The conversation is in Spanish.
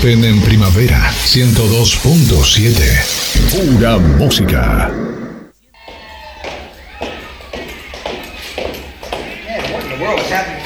Open en primavera 102.7. Pura música. What in the world is happening?